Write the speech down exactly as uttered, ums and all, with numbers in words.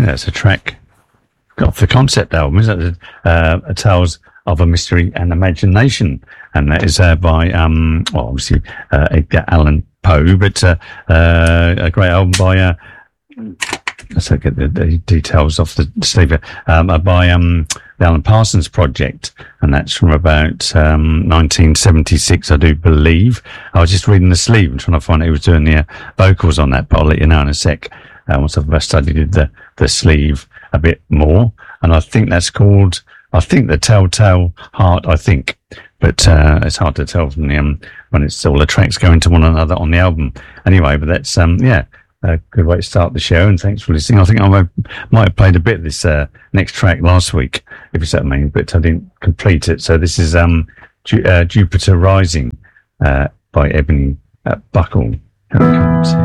Yeah, it's a track off the concept album, isn't it? Uh, Tales of a Mystery and Imagination, and that is uh, by um, well, obviously uh, Edgar Allan Poe, but uh, uh, a great album by. Uh, let's look at the, the details off the sleeve. Um, uh, by um, the Alan Parsons Project, and that's from about um, nineteen seventy-six, I do believe. I was just reading the sleeve and trying to find out who was doing the uh, vocals on that, but I'll let you know in a sec. Uh, once I've studied the the sleeve a bit more, and I think that's called, I think the Telltale Heart, I think, but uh, it's hard to tell from the um, when it's all the tracks go into one another on the album. Anyway, but that's um, yeah, a good way to start the show. And thanks for listening. I think I might, might have played a bit of this uh, next track last week, if you see what I mean, but I didn't complete it. So this is um, Ju- uh, Jupiter Rising uh, by Ebony uh, Buckle. Here it comes.